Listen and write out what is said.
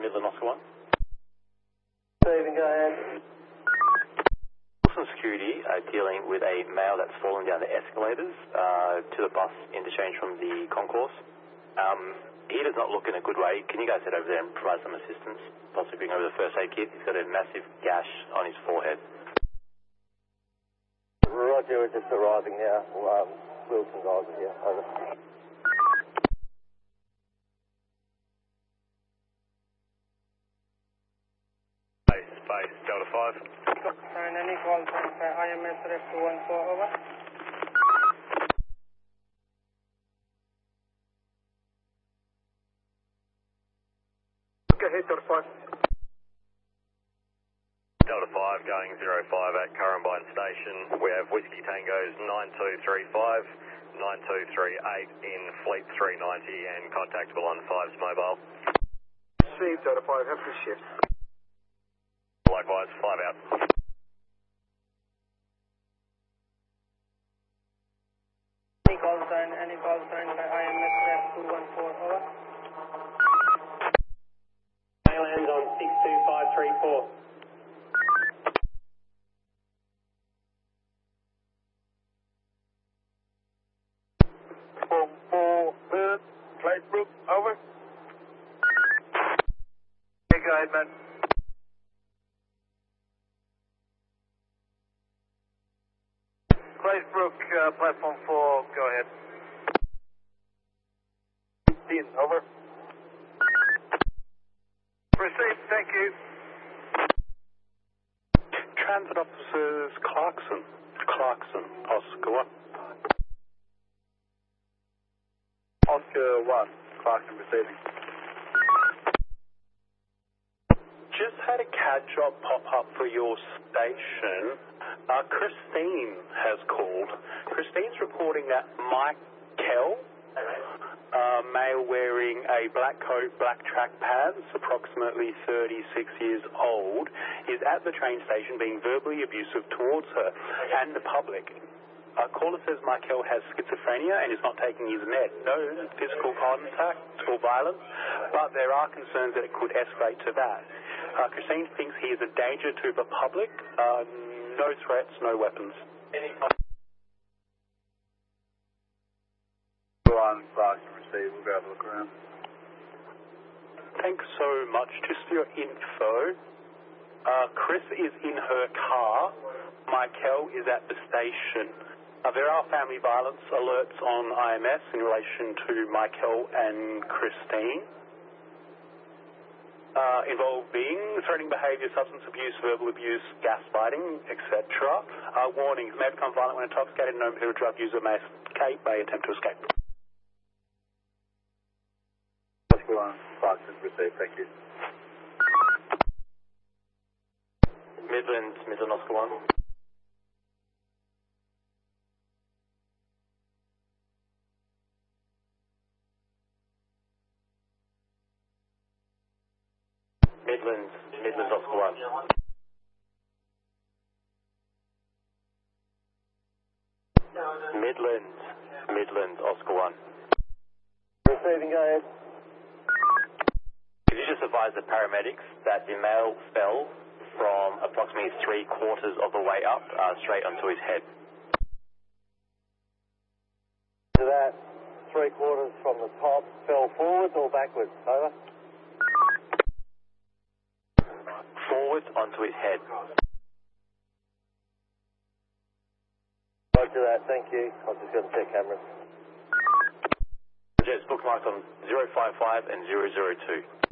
Midland Oscar 1. Stephen, go ahead. Wilson Security are dealing with a male that's fallen down the escalators to the bus interchange from the concourse. He does not look in a good way. Can you guys head over there and provide some assistance? Possibly bring over the first aid kit. He's got a massive gash on his forehead. Roger, we're just arriving now. Wilson's arriving here. Over. Space, Delta 5. And any call sign for IMS Ref 214, over. Go ahead, Delta 5. Delta 5 going 05 at Currumbine Station. We have Whiskey Tango's 9235, 9238 in Fleet 390 and contactable on 5's mobile. Received, Delta 5. Have a good shift. Likewise, 5 out. Any call sign for IMS Ref 214, over. Lands on 62534. Cladebrook, over. Hey, go ahead, man. Cladebrook, platform 4, go ahead. Dean, over. Received, thank you. Transit officers Clarkson, Oscar 1. Oscar 1, Clarkson receiving. Just had a CAD job pop up for your station. Christine has called. Christine's reporting that Mike Kell, male wearing a black coat, black track pants, approximately 36 years old, is at the train station being verbally abusive towards her and the public. Caller says Michael has schizophrenia and is not taking his med. No physical contact or violence, but there are concerns that it could escalate to that. Christine thinks he is a danger to the public. No threats, no weapons. One, Clarkson received. We'll go have a look around. Thanks so much. Just for your info, Chris is in her car. Michael is at the station. There are family violence alerts on IMS in relation to Michael and Christine, involving threatening behaviour, substance abuse, verbal abuse, gaslighting, etc. Warnings: may become violent when intoxicated, known to a drug user may attempt to escape. Oscar 1, Clarkson received, thank you. Midland Oscar 1. Midland Oscar 1. Midland Oscar 1. Receiving, go ahead. Could you just advise the paramedics that the male fell from approximately 3/4 of the way up, straight onto his head? To that, 3/4 from the top, fell forwards or backwards, over? Forwards onto his head. Roger that, thank you. I'm just going to check cameras. Jets bookmarked on 055 and 002.